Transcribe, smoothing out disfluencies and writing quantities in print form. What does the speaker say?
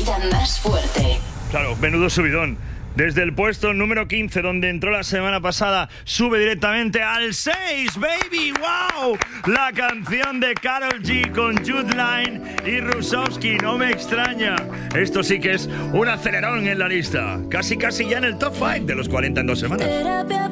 subida más fuerte. Claro, menudo subidón. Desde el puesto número 15, donde entró la semana pasada, sube directamente al 6, baby, wow. La canción de Karol G con Jude Line y Rusovsky, no me extraña. Esto sí que es un acelerón en la lista. Casi ya en el top 5 de los 40 en 2 semanas. Terapia